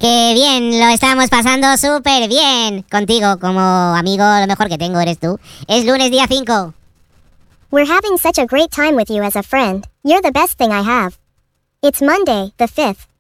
¡Qué bien! Lo estamos pasando súper bien. Contigo, como amigo, lo mejor que tengo eres tú. Es lunes día 5. We're having such a great time with you as a friend. You're the best thing I have. It's Monday, the 5th.